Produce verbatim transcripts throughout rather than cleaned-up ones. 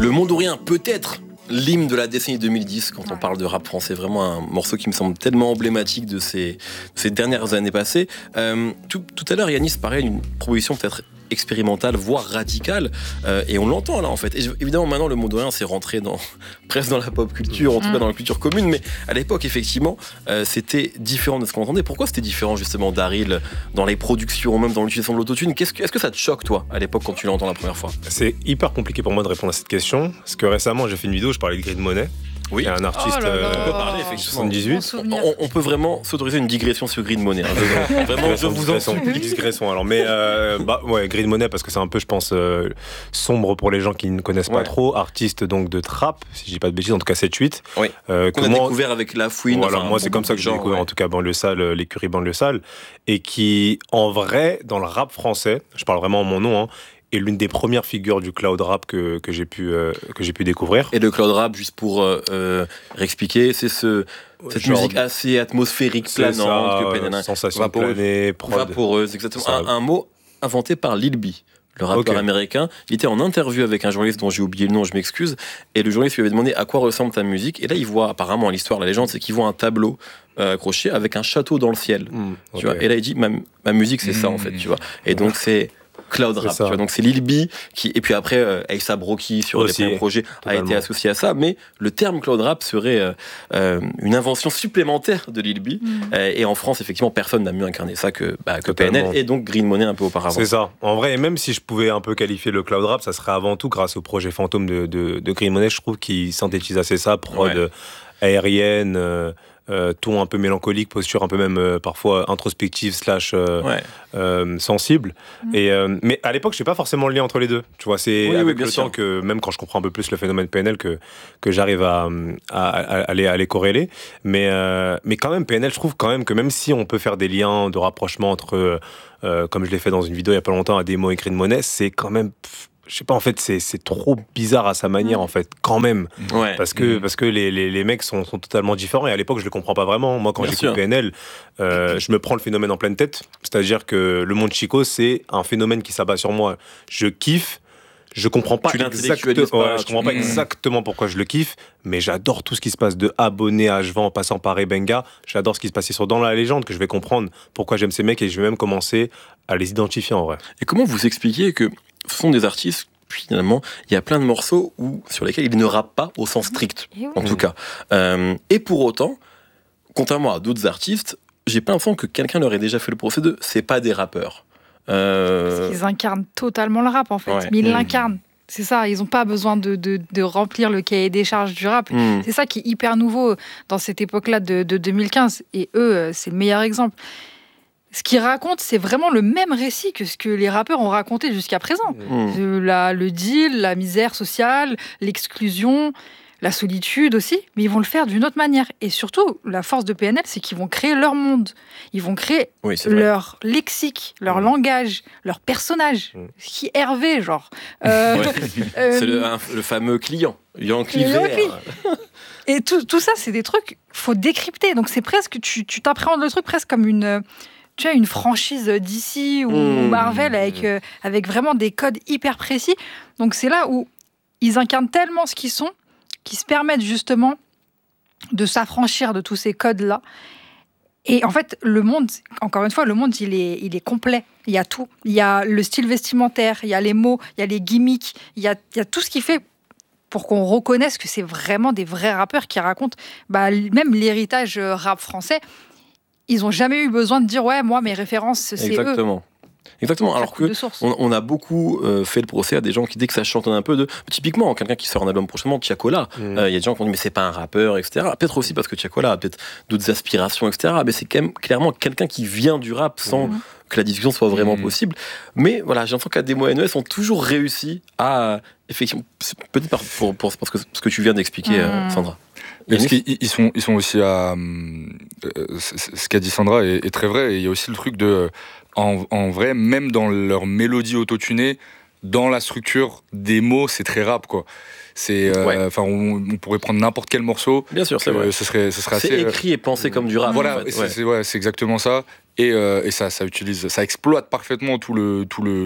Le Monde ou Rien, peut-être l'hymne de la décennie deux mille dix, quand on parle de rap français, vraiment un morceau qui me semble tellement emblématique de ces, de ces dernières années passées. Euh, tout, tout à l'heure, Yanis parlait d'une proposition peut-être expérimentale, voire radicale, euh, et on l'entend là en fait. Et évidemment, maintenant, le Monde ou Rien, c'est rentré dans, presque dans la pop culture, en tout mmh. cas dans la culture commune, mais à l'époque, effectivement, euh, c'était différent de ce qu'on entendait. Pourquoi c'était différent justement d'Harryl dans les productions, même dans l'utilisation de l'autotune? Qu'est-ce que, Est-ce que ça te choque, toi, à l'époque, quand tu l'entends la première fois? C'est hyper compliqué pour moi de répondre à cette question, parce que récemment, j'ai fait une vidéo, je parlais de Green Money. Oui, il y a un artiste oh euh, on peut parler, effectivement. soixante-dix-huit. On, on peut vraiment s'autoriser une digression sur Green Money. Hein. Vraiment, je vous en supplie. Digression. Alors, mais euh, bah ouais, Green Money parce que c'est un peu, je pense, euh, sombre pour les gens qui ne connaissent ouais. pas trop. Artiste donc de trap, si je dis pas de bêtises, en tout cas sept huit. Oui. Euh, Qu'on comment... a découvert avec La Fouine. Voilà, enfin, moi c'est comme ça que j'ai découvert ouais. en tout cas Banlieue Sale, l'écurie Banlieue Sale, et qui, en vrai, dans le rap français, je parle vraiment en mon nom. Hein, est l'une des premières figures du cloud rap que, que, j'ai, pu, euh, que j'ai pu découvrir. Et le cloud rap, juste pour euh, réexpliquer, c'est ce, cette genre musique assez atmosphérique, planante, que P N L, sensation planée, prod. Vaporeuse, exactement. Un, un mot inventé par Lil B, le rappeur okay. américain. Il était en interview avec un journaliste dont j'ai oublié le nom, je m'excuse, et le journaliste lui avait demandé à quoi ressemble ta musique, et là il voit, apparemment l'histoire, la légende, c'est qu'il voit un tableau euh, accroché avec un château dans le ciel, mmh, tu okay. vois. Et là il dit, ma, ma musique c'est mmh. ça en fait, tu vois. Et donc c'est cloud rap, tu vois. Donc c'est Lil B qui, et puis après euh, A$AP Rocky sur les premiers projets totalement. A été associé à ça, mais le terme cloud rap serait euh, euh, une invention supplémentaire de Lil B, mm. euh, et en France effectivement personne n'a mieux incarné ça que, bah, que P N L et donc Green Money un peu auparavant. C'est ça, en vrai, même si je pouvais un peu qualifier le cloud rap, ça serait avant tout grâce au projet fantôme de, de, de Green Money, je trouve qu'il synthétise assez ça, prod ouais. aérienne, euh, Euh, ton un peu mélancolique, posture un peu même euh, parfois introspective slash euh, ouais. euh, sensible. Mmh. Et, euh, mais à l'époque, je sais pas forcément le lien entre les deux. Tu vois, c'est oui, avec oui, le sûr. temps que, même quand je comprends un peu plus le phénomène P N L, que, que j'arrive à, à, à, à, les, à les corréler. Mais, euh, mais quand même, P N L, je trouve quand même que même si on peut faire des liens de rapprochement entre, euh, comme je l'ai fait dans une vidéo il y a pas longtemps, à Ademo et Green Money, c'est quand même... Pff, je sais pas, en fait, c'est, c'est trop bizarre à sa manière, en fait, quand même. Ouais. Parce que, mmh. parce que les, les, les mecs sont, sont totalement différents. Et à l'époque, je le comprends pas vraiment. Moi, quand Bien j'écoute sûr. P N L, euh, je me prends le phénomène en pleine tête. C'est-à-dire que le monde Chico, c'est un phénomène qui s'abat sur moi. Je kiffe. Je comprends pas, exactement, pas, ouais, je comprends pas mmh. exactement pourquoi je le kiffe, mais j'adore tout ce qui se passe de Abonné à H vingt en passant par Ebenga. J'adore ce qui se passe sur Dans la légende, que je vais comprendre pourquoi j'aime ces mecs et je vais même commencer à les identifier en vrai. Et comment vous expliquez que ce sont des artistes, finalement, il y a plein de morceaux où, sur lesquels ils ne rappent pas au sens strict, oui. en tout cas. Euh, et pour autant, contrairement à d'autres artistes, j'ai pas l'impression que quelqu'un leur ait déjà fait le procès de c'est pas des rappeurs. Euh... Parce qu'ils incarnent totalement le rap, en fait. Ouais. Mais ils mmh. l'incarnent. C'est ça, ils n'ont pas besoin de, de, de remplir le cahier des charges du rap. Mmh. C'est ça qui est hyper nouveau dans cette époque-là de, de deux mille quinze. Et eux, c'est le meilleur exemple. Ce qu'ils racontent, c'est vraiment le même récit que ce que les rappeurs ont raconté jusqu'à présent. Mmh. La, le deal, la misère sociale, l'exclusion, la solitude aussi, mais ils vont le faire d'une autre manière. Et surtout, la force de P N L, c'est qu'ils vont créer leur monde. Ils vont créer oui, leur lexique, leur mmh. langage, leur personnage. Mmh. Qui est Hervé, genre. Euh, ouais. euh, c'est le, un, le fameux client. Yankee vert. Et tout, tout ça, c'est des trucs, faut décrypter. Donc c'est presque, tu, tu t'appréhendes le truc presque comme une... Tu as une franchise D C ou mmh. Marvel avec, euh, avec vraiment des codes hyper précis. Donc c'est là où ils incarnent tellement ce qu'ils sont, qu'ils se permettent justement de s'affranchir de tous ces codes-là. Et en fait, le monde, encore une fois, le monde, il est, il est complet. Il y a tout. Il y a le style vestimentaire, il y a les mots, il y a les gimmicks, il y a, il y a tout ce qui fait pour qu'on reconnaisse que c'est vraiment des vrais rappeurs qui racontent bah, même l'héritage rap français. Ils n'ont jamais eu besoin de dire « ouais, moi, mes références, c'est Exactement. eux ». Exactement, alors que on, on a beaucoup euh, fait le procès à des gens qui, dès que ça chantonne un peu de... Typiquement, quelqu'un qui sort un album prochainement, Tiakola, il mmh. euh, y a des gens qui ont dit « mais c'est pas un rappeur », et cetera. Peut-être aussi parce que Tiakola a peut-être d'autres aspirations, et cetera. Mais c'est quand même clairement quelqu'un qui vient du rap sans mmh. que la discussion soit vraiment mmh. possible. Mais voilà, j'ai l'impression qu'Ademo et N E S ont toujours réussi à... Effectivement, peut-être pour, pour, pour, pour ce, que, ce que tu viens d'expliquer, mmh. euh, Sandra. Parce qu'ils ils sont, ils sont aussi à... Euh, ce qu'a dit Sandra est, est très vrai. Et il y a aussi le truc de... En, en vrai, même dans leur mélodie autotunée, dans la structure des mots, c'est très rap, quoi. C'est, euh, enfin, ouais. on, on pourrait prendre n'importe quel morceau. Bien sûr, c'est vrai. Ce serait, ce serait c'est assez, écrit et pensé euh, comme du rap. Voilà, en fait. c'est, ouais. c'est, ouais, c'est exactement ça. Et, euh, et ça, ça utilise, ça exploite parfaitement tout le, tout le,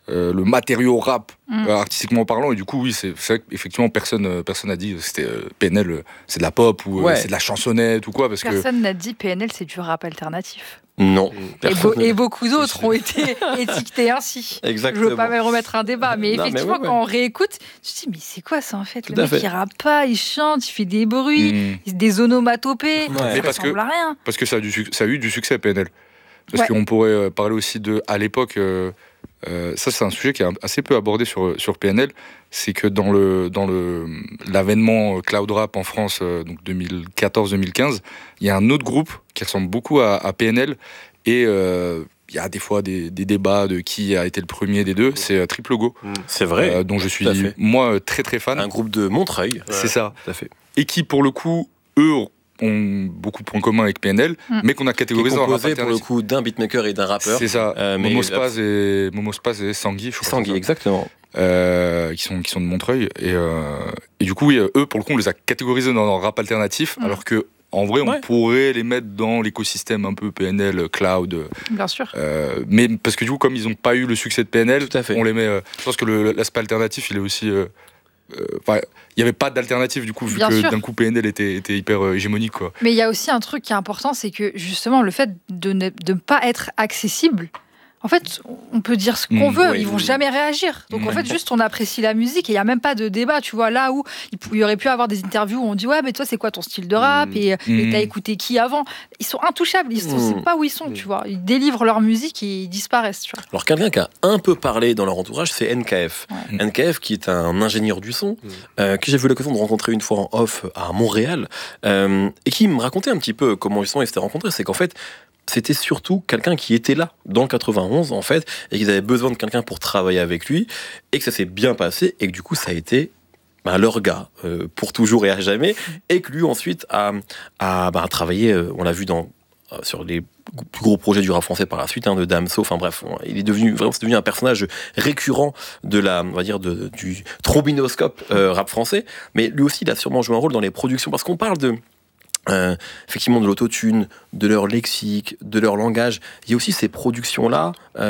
euh, le matériau rap Mm. euh, artistiquement parlant. Et du coup, oui, c'est, c'est vrai qu'effectivement, personne euh, personne n'a dit que c'était euh, P N L, euh, c'est de la pop ou euh, Ouais. c'est de la chansonnette ou quoi. Parce que Personne n'a dit P N L, c'est du rap alternatif. Non. Et, Personne beau- ne- et beaucoup d'autres ont été étiquetés ainsi. Exactement. Je veux pas me remettre un débat, mais Non, mais effectivement, ouais, ouais. quand on réécoute, tu te dis, mais c'est quoi ça en fait? Tout Le à mec, fait. il rappe pas, il chante, il fait des bruits, Mm. il- des onomatopées, Ouais. ça Mais parce ressemble que- à rien. Parce que ça a, du, suc- ça a eu du succès, P N L. Parce Ouais. qu'on pourrait euh, parler aussi de, à l'époque, euh, euh, ça c'est un sujet qui est un- assez peu abordé sur, sur P N L, c'est que dans, le, dans le, l'avènement cloud rap en France, euh, donc deux mille quatorze deux mille quinze, il y a un autre groupe qui ressemble beaucoup à, à P N L, et euh, il y a des fois des, des débats de qui a été le premier des deux, c'est euh, Triple Go, C'est vrai. euh, dont je suis tout à fait. moi très très fan. Un groupe de Montreuil. C'est ça. Tout à fait. Et qui pour le coup, eux, ont beaucoup de points communs avec P N L, Mm. mais qu'on a Qui est catégorisé en rap composé pour le alternatif. coup d'un beatmaker et d'un rappeur. C'est ça. Euh, mais Momo la- Spaz et Momo Spaz et Sangui, je crois. Sangui, c'est ça. exactement. Euh, qui sont qui sont de Montreuil et, euh, et du coup oui, eux pour le coup on les a catégorisés dans le rap alternatif, Mm. alors que en vrai on Ouais. pourrait les mettre dans l'écosystème un peu P N L, cloud, Bien sûr. euh, mais parce que du coup comme ils n'ont pas eu le succès de P N L, Tout à fait. on les met. euh, je pense que le- l'aspect alternatif il est aussi. euh, euh, enfin, il n'y avait pas d'alternative du coup vu Bien que sûr. d'un coup P N L était, était hyper euh, hégémonique quoi. Mais il y a aussi un truc qui est important, c'est que justement le fait de ne de ne pas être accessible, en fait, on peut dire ce qu'on Mmh, veut, oui, ils vont oui. jamais réagir. Donc en Mmh. fait, juste on apprécie la musique et il y a même pas de débat, tu vois. Là où il pou- il y aurait pu avoir des interviews où on dit ouais, mais toi c'est quoi ton style de rap Mmh. et, et Mmh. t'as écouté qui avant? Ils sont intouchables, ils ne Mmh. savent pas où ils sont, tu vois. Ils délivrent leur musique et ils disparaissent, tu vois. Alors quelqu'un qui a un peu parlé dans leur entourage, c'est N K F. Ouais. N K F qui est un ingénieur du son, Mm. euh, que j'ai eu l'occasion de rencontrer une fois en off à Montréal, euh, et qui me racontait un petit peu comment justement ils s'étaient rencontrés. C'est qu'en fait, c'était surtout quelqu'un qui était là, dans le quatre-vingt-onze en fait, et qu'ils avaient besoin de quelqu'un pour travailler avec lui, et que ça s'est bien passé, et que du coup ça a été bah, leur gars, euh, pour toujours et à jamais, et que lui ensuite a, a bah, travaillé, euh, on l'a vu dans, euh, sur les plus gros projets du rap français par la suite, hein, de Damso, enfin bref, on- il est devenu vraiment c'est devenu un personnage récurrent de la, on va dire, de, du trombinoscope euh, rap français, mais lui aussi il a sûrement joué un rôle dans les productions, parce qu'on parle de Euh, effectivement de l'autotune, de leur lexique, de leur langage. Il y a aussi ces productions-là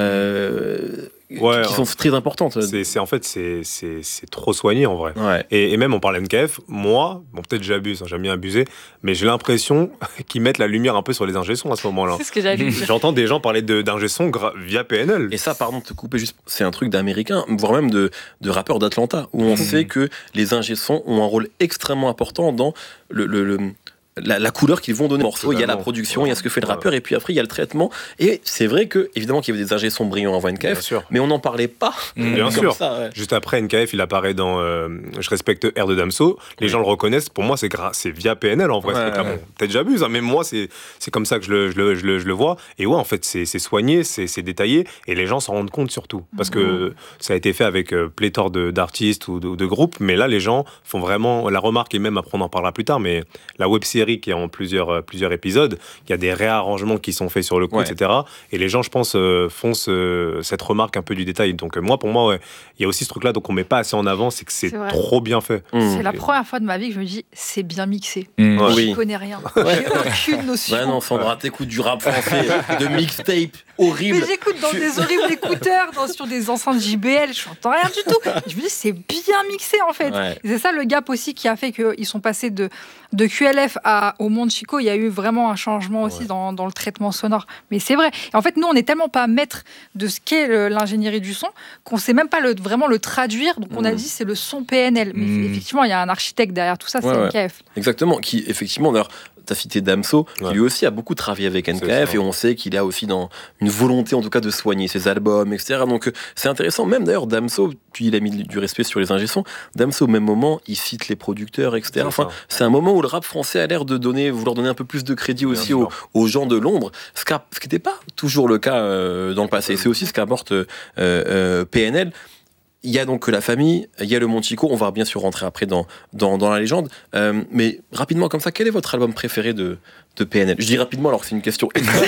euh, Ouais, qui sont très importantes. C'est, c'est- en fait, c'est, c'est, c'est trop soigné en vrai. Ouais. Et, et même on parle N K F, moi, bon peut-être j'abuse, hein, j'aime bien abuser, mais j'ai l'impression qu'ils mettent la lumière un peu sur les ingé-sons à ce moment-là. C'est ce que j'allais dire. J'entends des gens parler de, d'ingé-son gra- via P N L. Et ça, pardon de te couper juste, c'est un truc d'américain, voire même de, de rappeurs d'Atlanta, où on sait que les ingé-sons ont un rôle extrêmement important dans le, le- le- la, la couleur qu'ils vont donner au morceau. Il y a la Totalement. production, il y a ce que fait le Ouais. rappeur, et puis après il y a le traitement. Et c'est vrai que, évidemment, qu'il y avait des ingé-sons brillants avant N K Bien F, sûr. mais on n'en parlait pas. Mmh. Bien comme sûr. ça, ouais. Juste après, N K F, il apparaît dans euh, Je respecte R de Damso. Les Oui. gens le reconnaissent. Pour moi, c'est, gra- c'est via P N L en vrai. Ouais, ce truc-là. ouais. Bon, peut-être j'abuse, hein, mais moi, c'est, c'est comme ça que je le, je, le, je, le, je le vois. Et ouais, en fait, c'est, c'est soigné, c'est, c'est détaillé. Et les gens s'en rendent compte surtout. Parce que ça a été fait avec euh, pléthore de, d'artistes ou de, ou de groupes. Mais là, les gens font vraiment la remarque, et même après, on en parlera plus tard. Mais la web série qui est en plusieurs, euh, plusieurs épisodes, il y a des réarrangements qui sont faits sur le coup, Ouais. et cetera. Et les gens, je pense, euh, font ce- cette remarque un peu du détail. Donc, euh, moi, pour moi, ouais, il y a aussi ce truc-là, donc on met pas assez en avant, c'est que c'est, C'est vrai. trop bien fait. Mmh. C'est la première fois de ma vie que je me dis c'est bien mixé. Mmh. Ouais. Je Oui. connais rien. Ouais. J'ai aucune notion. Ouais, non, Sandra, t'écoutes du rap français, de mixtape horrible. Mais j'écoute dans Tu- des horribles écouteurs, dans, sur des enceintes J B L, je n'entends rien du tout. Je me dis, c'est bien mixé en fait. Ouais. Et c'est ça le gap aussi qui a fait qu'ils sont passés de, de Q L F à, au Monde Chico. Il y a eu vraiment un changement aussi Ouais. dans, dans le traitement sonore. Mais c'est vrai. Et en fait, nous, on n'est tellement pas maître de ce qu'est le- l'ingénierie du son qu'on ne sait même pas le, vraiment le traduire. Donc on a Mm. dit, c'est le son P N L. Mais Mm. effectivement, il y a un architecte derrière tout ça, c'est Ouais, ouais. N K F. Exactement, qui effectivement, d'ailleurs, t'as cité Damso, qui Ouais. lui aussi a beaucoup travaillé avec N K F, C'est ça. et on sait qu'il a aussi dans une volonté, en tout cas, de soigner ses albums, et cetera. Donc, euh, c'est intéressant. Même d'ailleurs, Damso, puis il a mis du respect sur les ingé-sons. Damso, au même moment, il cite les producteurs, et cetera. C'est Enfin, ça. c'est un moment où le rap français a l'air de donner, vouloir donner un peu plus de crédit Bien aussi sûr. aux, aux gens de l'ombre, ce qu'a- ce qui n'était pas toujours le cas euh, dans le passé. Et c'est aussi ce qu'apporte euh, euh, P N L. Il y a donc la famille, il y a le Montico, on va bien sûr rentrer après dans, dans, dans la légende. Euh, mais rapidement, comme ça, quel est votre album préféré de, de P N L? Je dis rapidement alors que c'est une question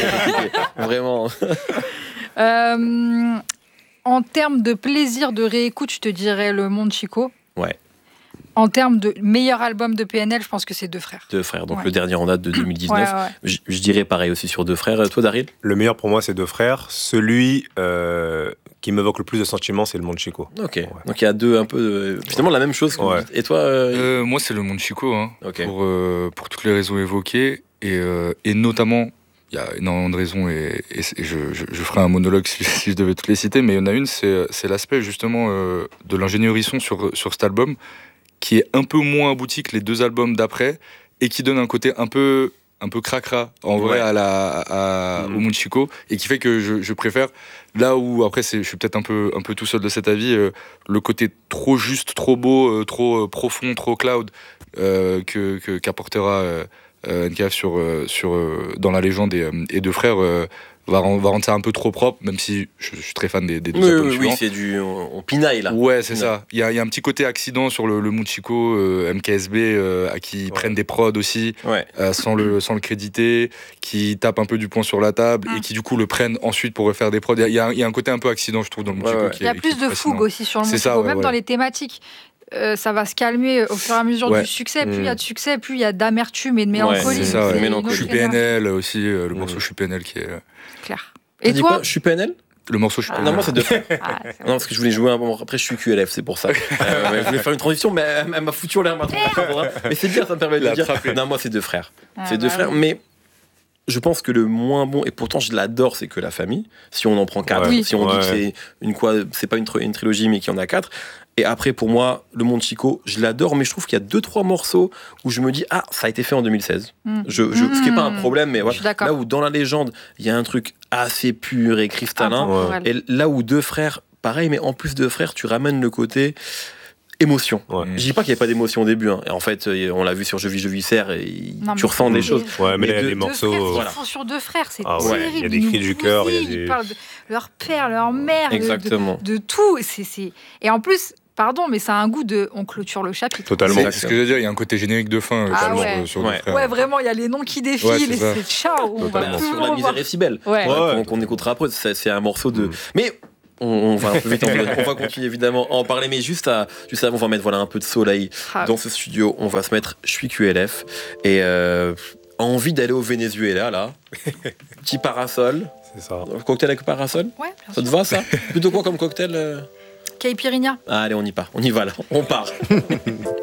vraiment. Euh, en termes de plaisir de réécoute, je te dirais le Monde Chico. Ouais, En termes de meilleur album de P N L, je pense que c'est Deux Frères. Deux Frères, donc Ouais. le dernier en date de deux mille dix-neuf. Ouais, ouais. Je, je dirais pareil aussi sur Deux Frères. Toi, Daryl? Le meilleur pour moi, c'est Deux Frères. Celui euh, qui m'évoque le plus de sentiments, c'est le Monde Chico. Ok. Ouais. Donc il y a deux un peu euh, finalement la même chose. Que ouais. Et toi euh... Euh, Moi, c'est le Monde Chico, hein, okay. pour euh, pour toutes les raisons évoquées et euh, et notamment. Il y a énormément de raisons et, et, et je, je, je ferai un monologue si, si je devais toutes les citer, mais il y en a une, c'est, c'est l'aspect justement euh, de l'ingénierie son sur, sur cet album, qui est un peu moins abouti que les deux albums d'après, et qui donne un côté un peu, un peu cracra, en vrai, ouais. à la, à, mmh. au Monde Chico, et qui fait que je, je préfère, là où, après, c'est, je suis peut-être un peu, un peu tout seul de cet avis, euh, le côté trop juste, trop beau, euh, trop euh, profond, trop cloud, euh, que, que, qu'apportera... Euh, Euh, N K F sur, euh, sur, euh, dans la légende et, euh, et Deux Frères euh, va, rend, va rendre ça un peu trop propre, même si je, je suis très fan des, des deux oui, albums oui, suivants. Oui, c'est du... On, on pinaille, là. Ouais, c'est pinaille. ça. Il y a, y a un petit côté accident sur le, le Monde Chico, euh, M K S B, euh, à qui ouais. prennent des prods aussi, ouais. euh, sans, le, sans le créditer, qui tapent un peu du poing sur la table, ah. et qui du coup le prennent ensuite pour refaire des prods. Il y a, y a un côté un peu accident, je trouve, dans le Monde ouais, Chico. Ouais. Qui il y a est, plus de fougue aussi sur le Monde Chico, ça, ouais, même ouais. dans les thématiques. Euh, ça va se calmer au fur et à mesure ouais. du succès. Plus il mmh. y a de succès, plus il y a d'amertume et de mélancolie. Ouais, c'est ça, ouais. mélancolie. Je suis P N L aussi, euh, le mmh. morceau Je suis P N L qui est. Clair. Et toi quoi, je suis P N L Le morceau Je suis ah. P N L. Non, moi c'est deux frères. Ah, non, parce que je voulais jouer un bon. Après, je suis Q L F, c'est pour ça. euh, je voulais faire une transition, mais elle, elle m'a foutu en l'air maintenant. Mais c'est bien, ça me permet de dire. Non, moi c'est deux frères. Ah, c'est bah deux frères, oui. mais. Je pense que le moins bon, et pourtant je l'adore, c'est Que la famille. Si on en prend quatre, ouais, si on ouais. dit que c'est une quoi, c'est pas une, tr- une trilogie, mais qu'il y en a quatre. Et après, pour moi, Le Monde Chico, je l'adore, mais je trouve qu'il y a deux, trois morceaux où je me dis, ah, ça a été fait en deux mille seize. Mm. Je, je, mm. Ce qui n'est pas un problème, mais voilà. Là où dans la légende, il y a un truc assez pur et cristallin. Ah, ouais. Et là où Deux Frères, pareil, mais en plus Deux Frères, tu ramènes le côté émotion. Ouais. Je dis pas qu'il n'y a pas d'émotion au début. Hein. Et en fait, on l'a vu sur Je vis, je vis, serre, et non, tu ressens des choses. Ouais, mais, mais il y a deux, des morceaux. Deux frères, voilà. Ils font sur Deux Frères, c'est ah, terrible. Ouais. Il y a des cris du cœur. Ils des... parlent de leur père, leur mère, Exactement. De, de, de tout. C'est, c'est... Et en plus, pardon, mais ça a un goût de. On clôture le chapitre. Totalement. C'est, c'est ce que je veux dire. Il y a un côté générique de fin. Ah ouais. sur ouais. ouais, vraiment, il y a les noms qui défilent ouais, et c'est ciao. On va sur La misère est si belle. Ouais. Ouais. Qu'on écoutera après. C'est un morceau de. Mais. On, on va un peu vite, on va, on va continuer évidemment à en parler, mais juste, à, juste avant, on va mettre voilà, un peu de soleil ah. dans ce studio. On va se mettre Je suis Q L F et euh, envie d'aller au Venezuela là. Petit parasol. C'est ça. Cocktail avec parasol. Ouais. Ça te va ça? Plutôt quoi comme cocktail euh... Caipirinha. Ah, allez, on y part. On y va là. On part.